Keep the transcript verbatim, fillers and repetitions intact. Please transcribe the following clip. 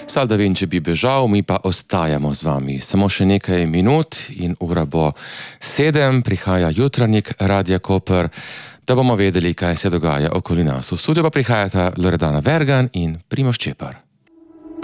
Salda Vinci bi bežal, mi pa ostajamo z vami. Samo še nekaj minut in ura bo sedem, prihaja jutranjik Radia Koper, da bomo vedeli, kaj se dogaja okoli nas. V studiu pa prihajata Loredana Vergan in Primož Čepar.